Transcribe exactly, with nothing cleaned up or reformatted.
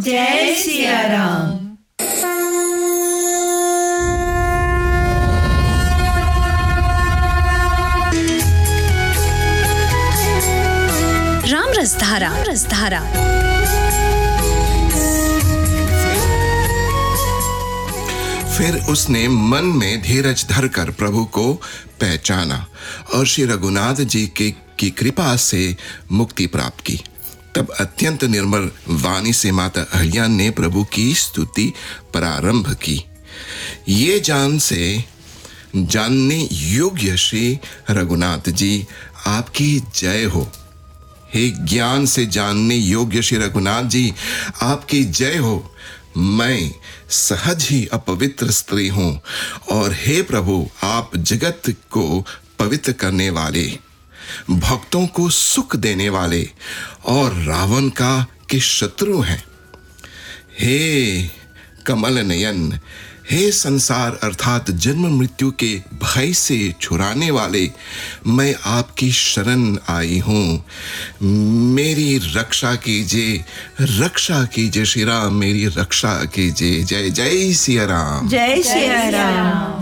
जय सिया राम। राम रसधारा रसधारा फिर उसने मन में धीरज धरकर प्रभु को पहचाना और श्री रघुनाथ जी के की कृपा से मुक्ति प्राप्त की। तब अत्यंत निर्मल वाणी से माता अहिल्या ने प्रभु की स्तुति प्रारंभ की। ये जान से जानने योग्य श्री रघुनाथ जी आपकी जय हो। हे ज्ञान से जानने योग्य श्री रघुनाथ जी आपकी जय हो। मैं सहज ही अपवित्र स्त्री हूँ और हे प्रभु आप जगत को पवित्र करने वाले, भक्तों को सुख देने वाले और रावण का के शत्रु हैं। हे कमल नयन, हे संसार अर्थात जन्म मृत्यु के भय से छुड़ाने वाले, मैं आपकी शरण आई हूँ। मेरी रक्षा कीजिए, रक्षा कीजिए श्री राम, मेरी रक्षा कीजिए। जय जय सिया राम। जय सिया राम।